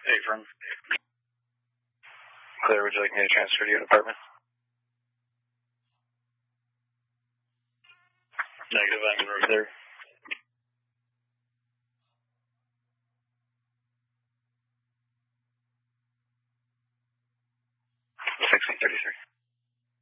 Hey, friend. Claire, would you like me to transfer to your apartment? Negative, I'm in room there. Sixteen 33.